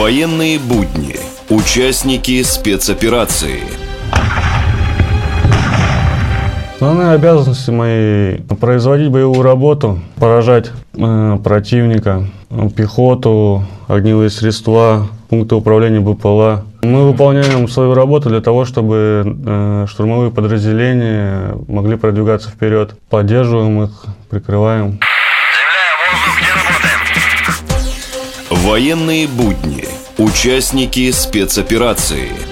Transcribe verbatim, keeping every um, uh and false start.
Военные будни. Участники спецоперации. Основные обязанности мои – производить боевую работу, поражать э, противника, пехоту, огневые средства, пункты управления БПЛА. Мы выполняем свою работу для того, чтобы э, штурмовые подразделения могли продвигаться вперед. Поддерживаем их, прикрываем. Военные будни. Участники спецоперации.